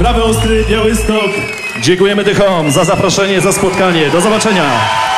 Prawy Ostry, Białystok. Dziękujemy Tychom za zaproszenie, za spotkanie. Do zobaczenia.